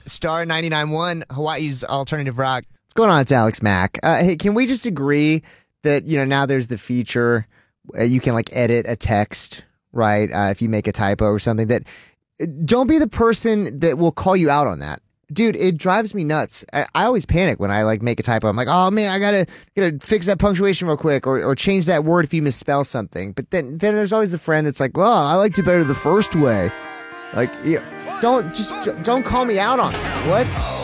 Star 99.1, Hawaii's alternative rock. What's going on? It's Alex Mack. Hey, can we just agree that, now there's the feature you can edit a text, right? If you make a typo or something, that don't be the person that will call you out on that. Dude, it drives me nuts. I always panic when I make a typo. I'm like, oh man, I gotta fix that punctuation real quick, or change that word if you misspell something. But then there's always the friend that's like, well, I liked it better the first way. Don't call me out on it. What?